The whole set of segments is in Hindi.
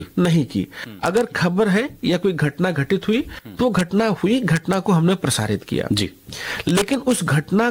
नहीं की। अगर खबर है या कोई घटना घटित हुई तो घटना हुई, घटना को हमने प्रसारित किया जी। लेकिन उस घटना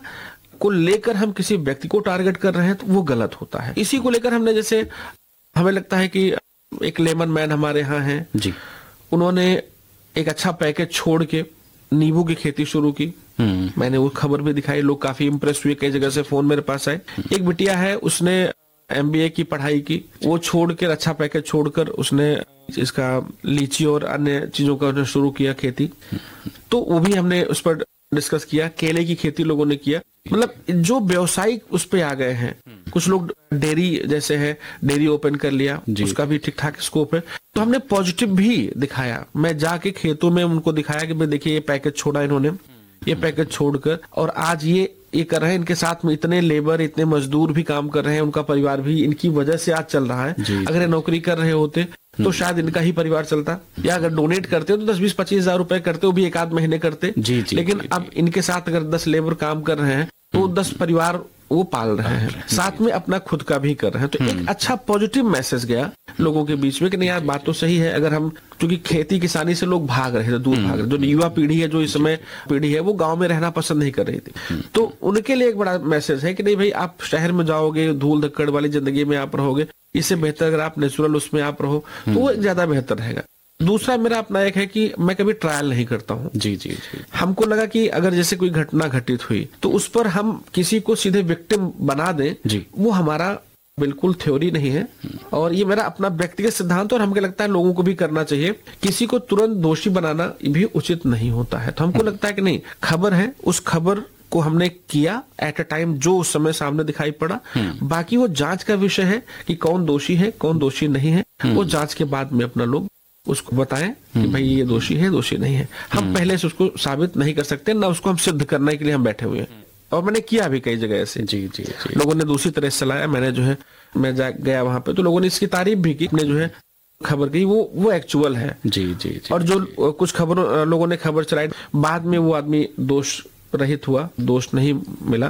को लेकर हम किसी व्यक्ति को टारगेट कर रहे हैं तो वो गलत होता है। इसी को लेकर हमने, जैसे हमें लगता है कि एक लेमन मैन हमारे यहाँ हैं जी, उन्होंने एक अच्छा पैकेज छोड़ के नींबू की खेती शुरू की। मैंने वो खबर भी दिखाई, लोग काफी इंप्रेस हुए, कई जगह से फोन मेरे पास आए। एक बिटिया है, उसने MBA की पढ़ाई की, वो छोड़कर, अच्छा पैकेज छोड़कर उसने इसका लीची और अन्य चीजों का शुरू किया खेती। तो वो भी हमने उस पर डिस्कस किया। केले की खेती लोगों ने किया। मतलब जो व्यवसायिक उस पे आ गए हैं, कुछ लोग डेयरी जैसे है, डेयरी ओपन कर लिया, उसका भी ठीक ठाक स्कोप है। तो हमने पॉजिटिव भी दिखाया। मैं जाके खेतों में उनको दिखाया कि भाई देखिए ये पैकेज छोड़ा इन्होंने, ये पैकेज छोड़कर, और आज ये कर रहे हैं। इनके साथ में इतने लेबर, इतने मजदूर भी काम कर रहे हैं, उनका परिवार भी इनकी वजह से आज चल रहा है। अगर ये नौकरी कर रहे होते तो शायद इनका ही परिवार चलता, या अगर डोनेट करते हो तो 10-20-25 हजार रुपए करते हो, भी एक आध महीने करते। लेकिन अब इनके साथ अगर 10 लेबर काम कर रहे हैं तो 10 परिवार वो पाल रहे हैं, साथ में अपना खुद का भी कर रहे हैं। तो एक अच्छा पॉजिटिव मैसेज गया लोगों के बीच में कि नहीं यार बात तो सही है। अगर हम, क्योंकि खेती किसानी से लोग भाग रहे थे, दूर भाग रहे, जो युवा पीढ़ी है, जो इस समय पीढ़ी है, वो गांव में रहना पसंद नहीं कर रही थी। तो उनके लिए एक बड़ा मैसेज है कि नहीं भाई, आप शहर में जाओगे, धूल धक्कड़ वाली जिंदगी में आप रहोगे, इससे बेहतर अगर आप नेचुरल उसमें आप रहो तो वो ज्यादा बेहतर रहेगा। दूसरा मेरा अपना एक है कि मैं कभी ट्रायल नहीं करता हूँ। जी। हमको लगा कि अगर जैसे कोई घटना घटित हुई तो उस पर हम किसी को सीधे विक्टिम बना दें, वो हमारा बिल्कुल थ्योरी नहीं है, और ये मेरा अपना व्यक्तिगत सिद्धांत, और हमको लगता है लोगों को भी करना चाहिए। किसी को तुरंत दोषी बनाना भी उचित नहीं होता है। तो हमको लगता है कि नहीं, खबर है, उस खबर को हमने किया एट अ टाइम जो उस समय सामने दिखाई पड़ा। बाकी वो जांच का विषय है कि कौन दोषी है, कौन दोषी नहीं है। वो जांच के बाद में अपना लोग उसको बताएं कि भाई ये दोषी है, दोषी नहीं है। हम पहले से उसको साबित नहीं कर सकते, ना उसको हम सिद्ध करने के लिए हम बैठे हुए हैं। और मैंने किया भी कई जगह ऐसे। जी। लोगों ने दूसरी तरह से चलाया। मैंने जो है, मैं गया वहां पे, तो लोगों ने इसकी तारीफ भी की। जो है खबर की वो एक्चुअल है। जी। और जो कुछ खबरों लोगों ने खबर चलाई, बाद में वो आदमी दोष रहित हुआ, दोष नहीं मिला।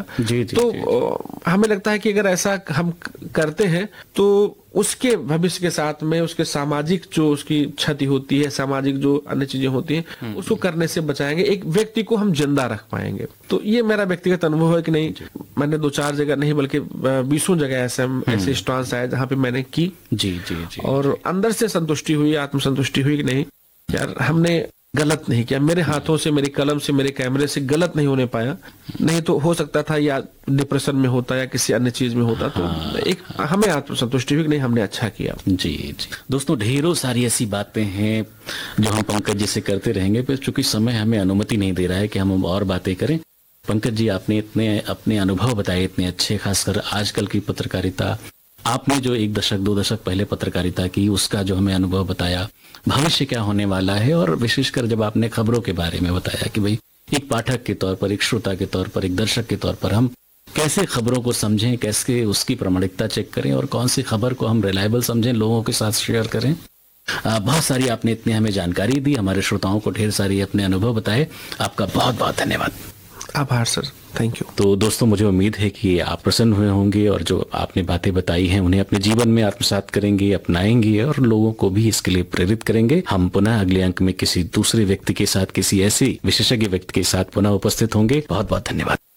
तो हमें लगता है कि अगर ऐसा हम करते हैं तो उसके भविष्य के साथ में उसके सामाजिक जो उसकी क्षति होती है, सामाजिक जो अन्य चीजें होती हैं, उसको करने से बचाएंगे, एक व्यक्ति को हम जिंदा रख पाएंगे। तो ये मेरा व्यक्तिगत अनुभव है कि नहीं, मैंने 2-4 जगह नहीं बल्कि 20 जगह ऐसे स्टॉन्स आए जहाँ पे मैंने की। जी। और अंदर से संतुष्टि हुई, आत्मसंतुष्टि हुई कि नहीं यार हमने गलत नहीं किया, मेरे हाथों से, मेरी कलम से, मेरे कैमरे से गलत नहीं होने पाया। नहीं तो हो सकता था या डिप्रेशन में होता या किसी अन्य चीज में होता। तो एक हमें आत्मसंतुष्टि हुई कि नहीं हमने अच्छा किया। जी। दोस्तों, ढेरों सारी ऐसी बातें हैं जो हम पंकज जी से करते रहेंगे, पर चूंकि समय हमें अनुमति नहीं दे रहा है कि हम और बातें करें। पंकज जी, आपने इतने अपने अनुभव बताए, इतने अच्छे, खासकर आजकल की पत्रकारिता, आपने जो 1 दशक 2 दशक पहले पत्रकारिता की, उसका जो हमें अनुभव बताया, भविष्य क्या होने वाला है, और विशेषकर जब आपने खबरों के बारे में बताया कि भाई एक पाठक के तौर पर, एक श्रोता के तौर पर, एक दर्शक के तौर पर हम कैसे खबरों को समझें, कैसे उसकी प्रामाणिकता चेक करें, और कौन सी खबर को हम रिलायबल समझें, लोगों के साथ शेयर करें। बहुत सारी आपने इतनी हमें जानकारी दी, हमारे श्रोताओं को ढेर सारी अपने अनुभव बताए। आपका बहुत बहुत धन्यवाद। आभार सर, थैंक यू। तो दोस्तों, मुझे उम्मीद है कि आप प्रसन्न हुए होंगे और जो आपने बातें बताई हैं उन्हें अपने जीवन में आत्मसात करेंगे, अपनाएंगे और लोगों को भी इसके लिए प्रेरित करेंगे। हम पुनः अगले अंक में किसी दूसरे व्यक्ति के साथ, किसी ऐसे विशेषज्ञ व्यक्ति के साथ पुनः उपस्थित होंगे। बहुत बहुत धन्यवाद।